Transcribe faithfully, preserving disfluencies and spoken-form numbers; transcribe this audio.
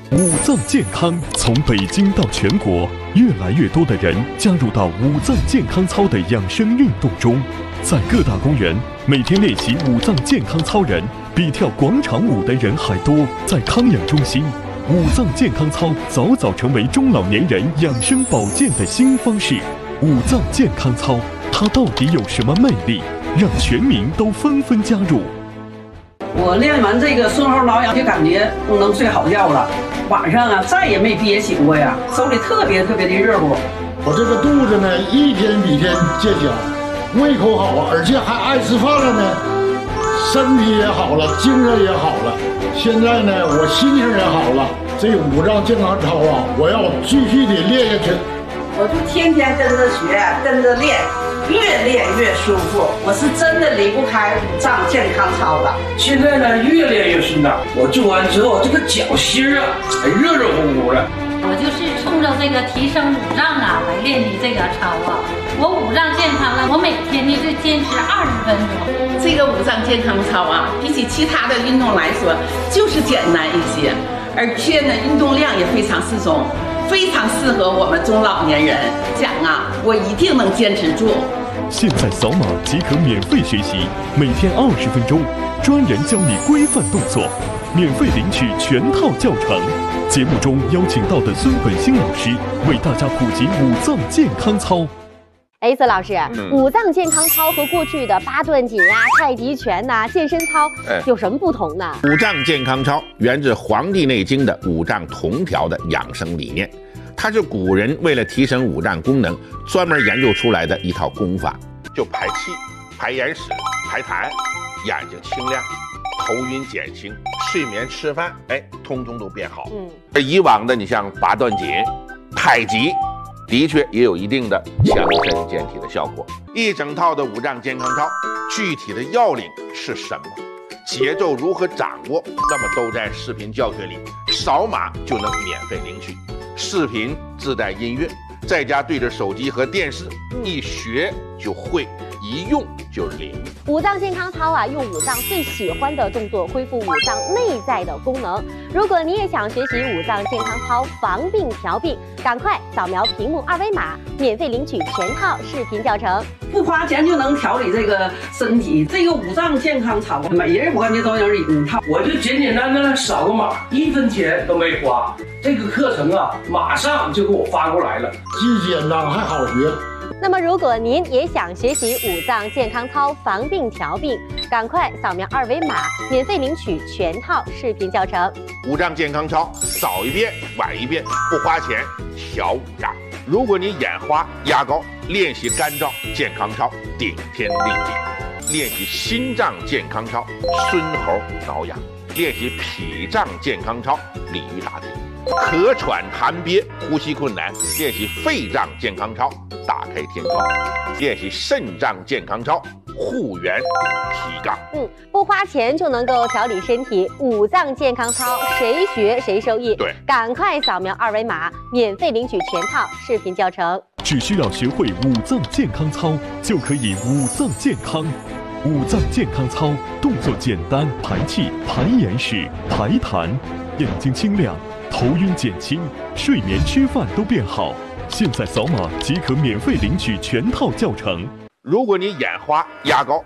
五脏健康从北京到全国，越来越多的人加入到五脏健康操的养生运动中。在各大公园，每天练习五脏健康操人比跳广场舞的人还多。在康养中心，五脏健康操早早成为中老年人养生保健的新方式。五脏健康操，它到底有什么魅力，让全民都纷纷加入？ 我练完这个顺后挠痒，就感觉不能睡好觉了，晚上啊再也没憋醒过呀，手里特别特别的热乎。 我这个肚子呢，一天比一天见小，胃口好啊，而且还爱吃饭了呢，身体也好了，精神也好了。现在呢，我心情也好了。这五脏健康操啊，我要继续的练下去。 我就天天跟着学，跟着练。越练越舒服，我是真的离不开五脏健康操的。 现在呢，越练越顺当。我做完之后，这个脚心啊，还热热乎乎的。 我就是冲着这个提升五脏啊来练的这个操啊。我五脏健康了，我每天呢就坚持二十分钟。 这个五脏健康操啊，比起其他的运动来说，就是简单一些，而且呢，运动量也非常适中。非常适合我们中老年人，讲啊，我一定能坚持住。 现在扫码即可免费学习，每天二十分钟，专人教你规范动作，免费领取全套教程。节目中邀请到的孙本兴老师为大家普及五脏健康操。 哎，孙老师，嗯、五脏健康操和过去的八段锦啊、太极拳呐、啊、健身操有什么不同呢？ 五脏健康操源自《黄帝内经》的五脏同调的养生理念，它是古人为了提升五脏功能专门研究出来的一套功法，就排气、排眼屎、排痰，眼睛清亮，头晕减轻，睡眠吃饭，哎，通通都变好。嗯，而以往的你像八段锦、太极。的确也有一定的强身健体的效果。一整套的五脏健康操，具体的要领是什么？节奏如何掌握？那么都在视频教学里，扫码就能免费领取。视频自带音乐，在家对着手机和电视，一学就会，一用就灵。 五脏健康操啊，用五脏最喜欢的动作恢复五脏内在的功能。如果你也想学习五脏健康操防病调病，赶快扫描屏幕二维码，免费领取全套视频教程， 不花钱就能调理这个身体。这个五脏健康操，每人我感觉都有一套。 我就简简单单的扫个码，一分钱都没花。这个课程啊，马上就给我发过来了， 既简单还好学。 那么，如果您也想学习五脏健康操防病调病，赶快扫描二维码，免费领取全套视频教程。 五脏健康操，早一遍晚一遍，不花钱调五脏。如果你眼花压高，练习肝脏健康操，顶天立地；练习心脏健康操，孙猴挠痒；练习脾脏健康操，鲤鱼打挺。咳喘痰憋呼吸困难，练习肺脏健康操，打开天窗；练习肾脏健康操，护元提杠。 嗯，不花钱就能够调理身体，五脏健康操谁学谁受益。 对， 赶快扫描二维码，免费领取全套视频教程。 只需要学会五脏健康操，就可以五脏健康。五脏健康操动作简单，排气、排眼屎、排痰，眼睛清亮，头晕减轻，睡眠吃饭都变好。现在扫码即可免费领取全套教程。 如果你眼花压高，